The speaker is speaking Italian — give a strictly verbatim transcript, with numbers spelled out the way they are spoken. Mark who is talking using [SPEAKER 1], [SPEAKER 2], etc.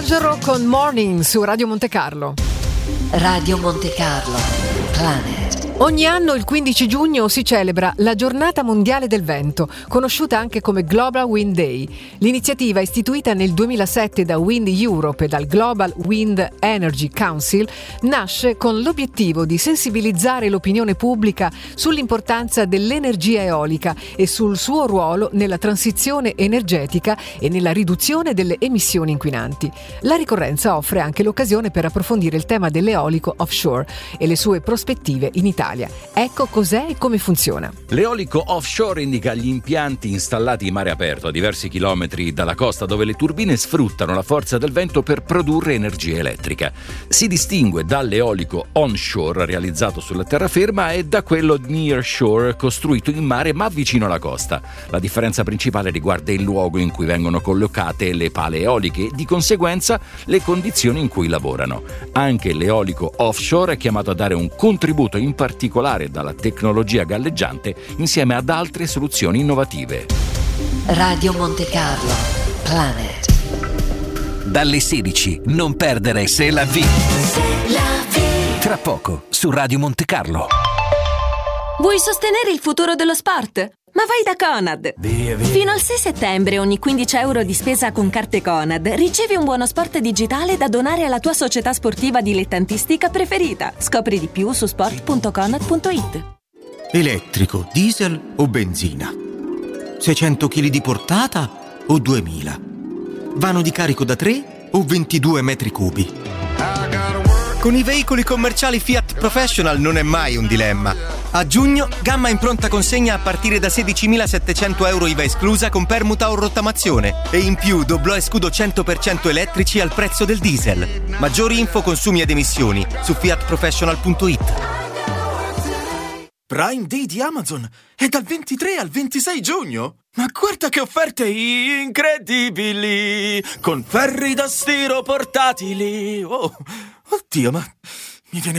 [SPEAKER 1] Giorgio con Morning su Radio Monte Carlo.
[SPEAKER 2] Radio Monte Carlo, Planet.
[SPEAKER 1] Ogni anno il quindici giugno si celebra la Giornata Mondiale del Vento, conosciuta anche come Global Wind Day. L'iniziativa, istituita nel duemilasette da Wind Europe e dal Global Wind Energy Council, nasce con l'obiettivo di sensibilizzare l'opinione pubblica sull'importanza dell'energia eolica e sul suo ruolo nella transizione energetica e nella riduzione delle emissioni inquinanti. La ricorrenza offre anche l'occasione per approfondire il tema dell'eolico offshore e le sue prospettive in Italia. Ecco cos'è e come funziona.
[SPEAKER 3] L'eolico offshore indica gli impianti installati in mare aperto a diversi chilometri dalla costa, dove le turbine sfruttano la forza del vento per produrre energia elettrica. Si distingue dall'eolico onshore realizzato sulla terraferma e da quello nearshore costruito in mare ma vicino alla costa. La differenza principale riguarda il luogo in cui vengono collocate le pale eoliche e di conseguenza le condizioni in cui lavorano. Anche l'eolico offshore è chiamato a dare un contributo in particolare dalla tecnologia galleggiante insieme ad altre soluzioni innovative.
[SPEAKER 2] Radio Monte Carlo, Planet.
[SPEAKER 4] Dalle sedici, non perdere Se la vi. Tra poco su Radio Monte Carlo.
[SPEAKER 5] Vuoi sostenere il futuro dello sport? Ma vai da Conad!
[SPEAKER 6] Via, via.
[SPEAKER 5] Fino al sei settembre ogni quindici euro di spesa con carte Conad ricevi un buono sport digitale da donare alla tua società sportiva dilettantistica preferita. Scopri di più su sport punto conad punto it.
[SPEAKER 6] Elettrico, diesel o benzina? seicento chili di portata o duemila? Vano di carico da tre o ventidue metri cubi? Con i veicoli commerciali Fiat Professional non è mai un dilemma. A giugno, gamma in pronta consegna a partire da sedicimilasettecento euro I V A esclusa con permuta o rottamazione. E in più doblò e scudo cento per cento elettrici al prezzo del diesel. Maggiori info, consumi ed emissioni su fiat professional punto it.
[SPEAKER 7] Prime Day di Amazon è dal ventitré al ventisei giugno. Ma guarda che offerte incredibili! Con ferri da stiro portatili. Oh, oddio, ma mi viene